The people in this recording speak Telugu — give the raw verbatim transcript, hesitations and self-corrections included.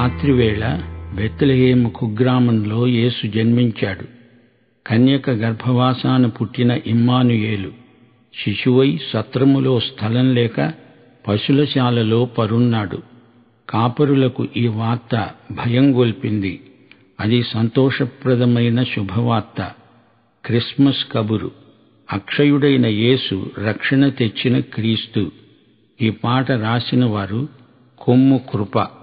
రాత్రివేళ బెత్లెహేము కుగ్రామంలో యేసు జన్మించాడు. కన్యక గర్భవాసాన పుట్టిన ఇమ్మానుయేలు శిశువై సత్రములో స్థలం లేక పశులశాలలో పరున్నాడు. కాపరులకు ఈ వార్త భయం గొల్పింది. అది సంతోషప్రదమైన శుభవార్త, క్రిస్మస్ కబురు. అక్షయుడైన యేసు రక్షణ తెచ్చిన క్రీస్తు. ఈ పాట రాసిన వారు కొమ్ము కృప.